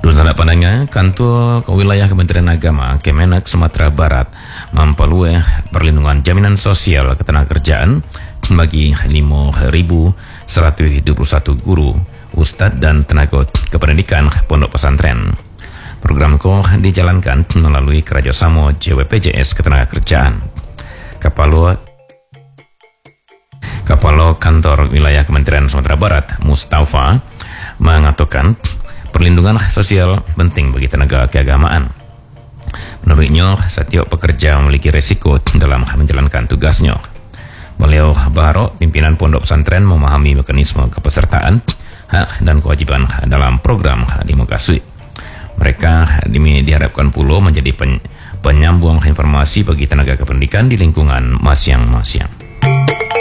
Dusana pandangan kantor wilayah Kementerian Agama Kemenak Sumatera Barat mempelue perlindungan jaminan sosial ketenagakerjaan bagi 5.121 guru, ustadz dan tenaga kependidikan pondok pesantren. Program ko dijalankan melalui kerjasama JWPJS Ketenagakerjaan. Kepala Kantor Wilayah Kementerian Sumatera Barat Mustafa mengatakan perlindungan sosial penting bagi tenaga keagamaan. Menurutnya, setiap pekerja memiliki resiko dalam menjalankan tugasnya. Beliau berharap pimpinan pondok pesantren memahami mekanisme kepesertaan, hak dan kewajiban dalam program demokrasi. Mereka diharapkan pula menjadi penyambung informasi bagi tenaga kependidikan di lingkungan masing-masing.